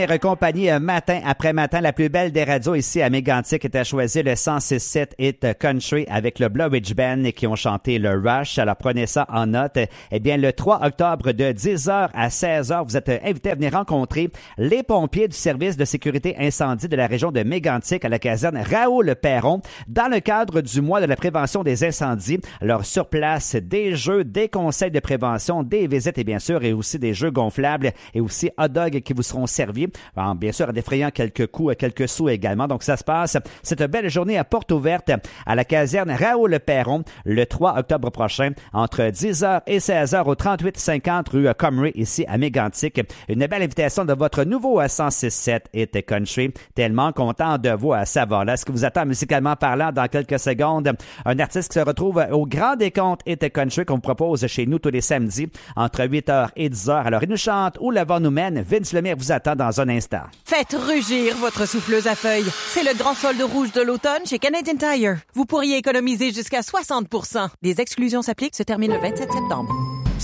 Compagnie matin après matin, la plus belle des radios ici à Mégantic était à choisir le 106.7 Hit Country avec le Blue Ridge Band qui ont chanté le Rush. Alors prenez ça en note. Eh bien, le 3 octobre de 10h à 16h, vous êtes invités à venir rencontrer les pompiers du service de sécurité incendie de la région de Mégantic à la caserne Raoul-Perron dans le cadre du mois de la prévention des incendies. Alors sur place, des jeux, des conseils de prévention, des visites et bien sûr, et aussi des jeux gonflables et aussi hot dogs qui vous seront servis. Alors, bien sûr, en défrayant quelques coups, quelques sous également. Donc, ça se passe cette belle journée à porte ouverte à la caserne Raoul-Perron le 3 octobre prochain entre 10h et 16h au 3850 rue Comrie ici à Mégantic. Une belle invitation de votre nouveau 106.7 Hit Country. Tellement content de vous à savoir là. Ce qui vous attend musicalement parlant dans quelques secondes. Un artiste qui se retrouve au Grand Décompte Hit Country qu'on vous propose chez nous tous les samedis entre 8h et 10h. Alors, il nous chante Où le vent nous mène. Vince Lemire vous attend dans un instant. Faites rugir votre souffleuse à feuilles. C'est le grand solde rouge de l'automne chez Canadian Tire. Vous pourriez économiser jusqu'à 60%. Des exclusions s'appliquent, se terminent le 27 septembre.